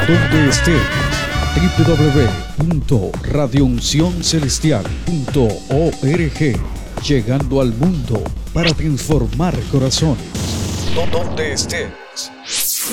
donde estés. www.radiouncioncelestial.org, llegando al mundo para transformar corazones. Donde estés.